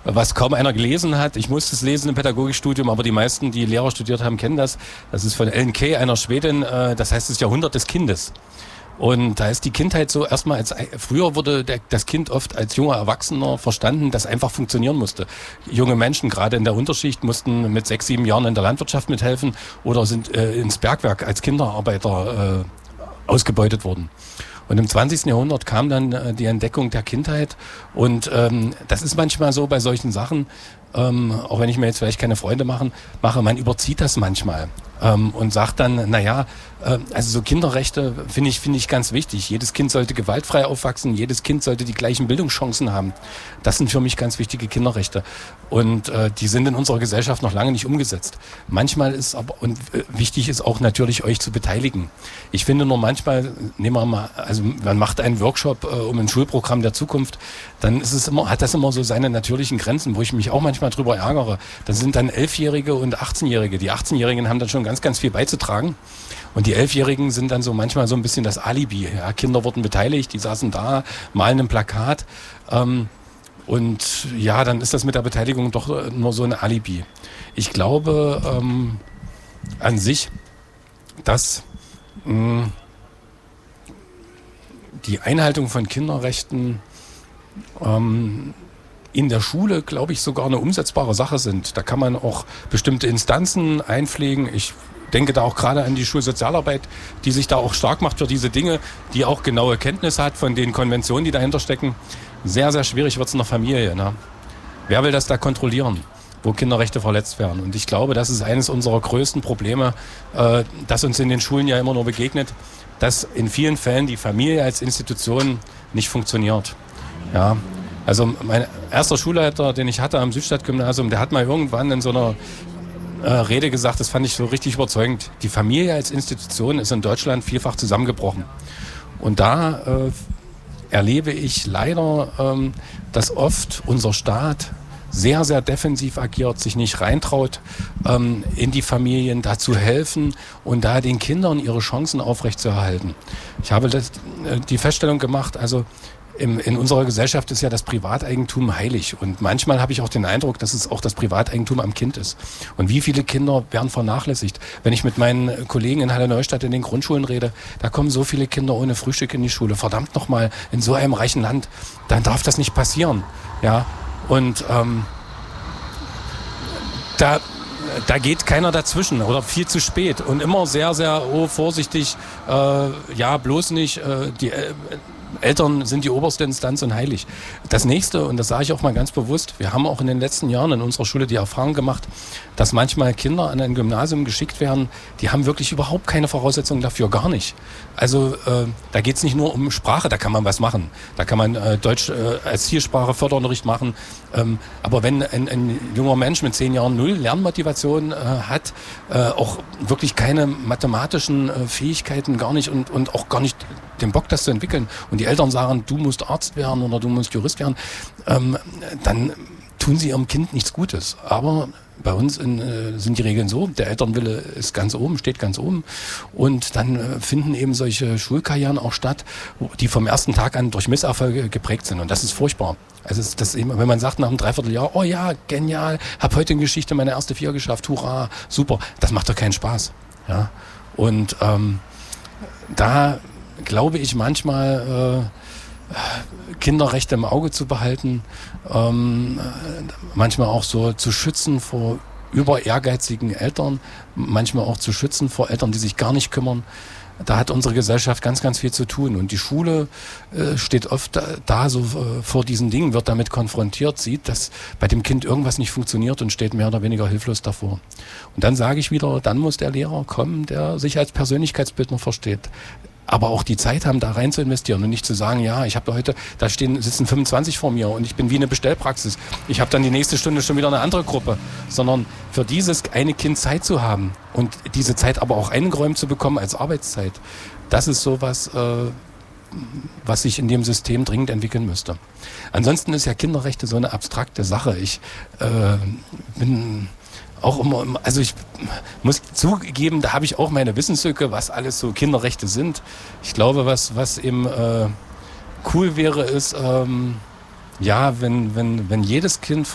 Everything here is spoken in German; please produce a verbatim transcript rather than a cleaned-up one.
was kaum einer gelesen hat. Ich musste es lesen im Pädagogikstudium, aber die meisten, die Lehrer studiert haben, kennen das. Das ist von Ellen Key, einer Schwedin, äh, das heißt das Jahrhundert des Kindes. Und da ist die Kindheit so erstmal als, früher wurde der, das Kind oft als junger Erwachsener verstanden, das einfach funktionieren musste. Junge Menschen, gerade in der Unterschicht, mussten mit sechs, sieben Jahren in der Landwirtschaft mithelfen oder sind äh, ins Bergwerk als Kinderarbeiter äh, ausgebeutet worden. Und im zwanzigsten Jahrhundert kam dann äh, die Entdeckung der Kindheit und ähm, das ist manchmal so bei solchen Sachen, ähm, auch wenn ich mir jetzt vielleicht keine Freunde machen, mache, man überzieht das manchmal ähm, und sagt dann, naja, äh, also so Kinderrechte finde ich, finde ich ganz wichtig. Jedes Kind sollte gewaltfrei aufwachsen, jedes Kind sollte die gleichen Bildungschancen haben. Das sind für mich ganz wichtige Kinderrechte und äh, die sind in unserer Gesellschaft noch lange nicht umgesetzt. Manchmal ist aber, und äh, wichtig ist auch natürlich, euch zu beteiligen. Ich finde nur manchmal, nehmen wir mal, also man macht einen Workshop äh, um ein Schulprogramm der Zukunft, dann ist es immer, hat das immer so seine natürlichen Grenzen, wo ich mich auch manchmal drüber ärgere. Das sind dann Elfjährige und achtzehnjährige. Die achtzehnjährigen haben dann schon ganz, ganz viel beizutragen. Und die Elfjährigen sind dann so manchmal so ein bisschen das Alibi. Ja, Kinder wurden beteiligt, die saßen da, malen ein Plakat. Ähm, und ja, dann ist das mit der Beteiligung doch nur so ein Alibi. Ich glaube ähm, an sich, dass mh, die Einhaltung von Kinderrechten ähm, in der Schule, glaube ich, sogar eine umsetzbare Sache sind. Da kann man auch bestimmte Instanzen einpflegen. Ich denke da auch gerade an die Schulsozialarbeit, die sich da auch stark macht für diese Dinge, die auch genaue Kenntnis hat von den Konventionen, die dahinter stecken. Sehr, sehr schwierig wird es in der Familie. Ne? Wer will das da kontrollieren, wo Kinderrechte verletzt werden? Und ich glaube, das ist eines unserer größten Probleme, äh, das uns in den Schulen ja immer nur begegnet, dass in vielen Fällen die Familie als Institution nicht funktioniert. Ja, also mein erster Schulleiter, den ich hatte am Südstadtgymnasium, der hat mal irgendwann in so einer äh, Rede gesagt, das fand ich so richtig überzeugend, die Familie als Institution ist in Deutschland vielfach zusammengebrochen. Und da äh, erlebe ich leider, ähm, dass oft unser Staat sehr, sehr defensiv agiert, sich nicht reintraut, ähm, in die Familien da zu helfen und da den Kindern ihre Chancen aufrechtzuerhalten. Ich habe das, äh, die Feststellung gemacht, also im, in unserer Gesellschaft ist ja das Privateigentum heilig und manchmal habe ich auch den Eindruck, dass es auch das Privateigentum am Kind ist. Und wie viele Kinder werden vernachlässigt? Wenn ich mit meinen Kollegen in Halle Neustadt in den Grundschulen rede, da kommen so viele Kinder ohne Frühstück in die Schule. Verdammt nochmal, in so einem reichen Land, dann darf das nicht passieren. Ja, und ähm, da, da geht keiner dazwischen oder viel zu spät und immer sehr, sehr oh, vorsichtig, äh, ja, bloß nicht, äh, die äh, Eltern sind die oberste Instanz und heilig. Das nächste, und das sage ich auch mal ganz bewusst, wir haben auch in den letzten Jahren in unserer Schule die Erfahrung gemacht, dass manchmal Kinder an ein Gymnasium geschickt werden, die haben wirklich überhaupt keine Voraussetzungen dafür, gar nicht. Also äh, da geht es nicht nur um Sprache, da kann man was machen. Da kann man äh, Deutsch äh, als Zielsprache Förderunterricht machen. Ähm, aber wenn ein, ein junger Mensch mit zehn Jahren null Lernmotivation äh, hat, äh, auch wirklich keine mathematischen äh, Fähigkeiten gar nicht und, und auch gar nicht den Bock, das zu entwickeln. Und die Eltern sagen, du musst Arzt werden oder du musst Jurist werden, ähm, dann tun sie ihrem Kind nichts Gutes. Aber bei uns in, äh, sind die Regeln so, der Elternwille ist ganz oben, steht ganz oben. Und dann äh, finden eben solche Schulkarrieren auch statt, die vom ersten Tag an durch Misserfolge geprägt sind. Und das ist furchtbar. Also ist das eben, wenn man sagt nach einem Dreivierteljahr, oh ja, genial, hab heute in Geschichte meine erste Vier geschafft, hurra, super. Das macht doch keinen Spaß. Ja? Und ähm, da glaube ich manchmal, äh, Kinderrechte im Auge zu behalten, ähm, manchmal auch so zu schützen vor über ehrgeizigen Eltern, manchmal auch zu schützen vor Eltern, die sich gar nicht kümmern. Da hat unsere Gesellschaft ganz, ganz viel zu tun. Und die Schule äh, steht oft da, da so äh, vor diesen Dingen, wird damit konfrontiert, sieht, dass bei dem Kind irgendwas nicht funktioniert und steht mehr oder weniger hilflos davor. Und dann sage ich wieder, dann muss der Lehrer kommen, der sich als Persönlichkeitsbildner versteht. Aber auch die Zeit haben, da rein zu investieren und nicht zu sagen, ja, ich habe heute, da stehen, sitzen fünfundzwanzig vor mir und ich bin wie eine Bestellpraxis. Ich habe dann die nächste Stunde schon wieder eine andere Gruppe. Sondern für dieses eine Kind Zeit zu haben und diese Zeit aber auch eingeräumt zu bekommen als Arbeitszeit, das ist sowas, äh, was sich in dem System dringend entwickeln müsste. Ansonsten ist ja Kinderrechte so eine abstrakte Sache. Ich äh, bin auch immer, also ich muss zugeben, da habe ich auch meine Wissenslücke, was alles so Kinderrechte sind. Ich glaube, was was eben äh, cool wäre, ist, ähm, ja, wenn wenn wenn jedes Kind